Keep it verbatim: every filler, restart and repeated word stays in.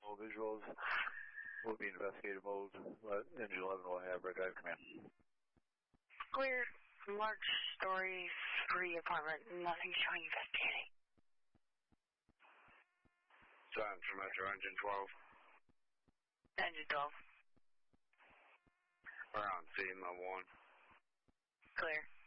all visuals. We'll be in investigative mode. Let engine eleven will have red guy command. Clear. Large story, three apartment. Nothing showing investigating. Silence for Metro, engine twelve. Engine twelve. We're on scene, level one. Clear.